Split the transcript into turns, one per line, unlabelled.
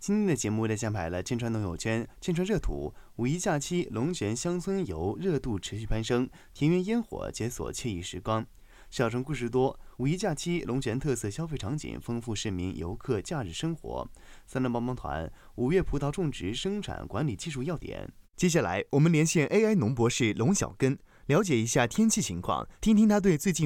今天的节目带先排了金川农友圈、金川热土、五一假期龙泉乡村游热度持续攀升，田园烟火解锁惬意时光。小城故事多，五一假期龙泉特色消费场景丰富市民游客假日生活。三轮帮帮团5月葡萄种植生产管理技术要点。接下来我们连线 AI 农博士龙小根，了解一下天气情况，听听他对最近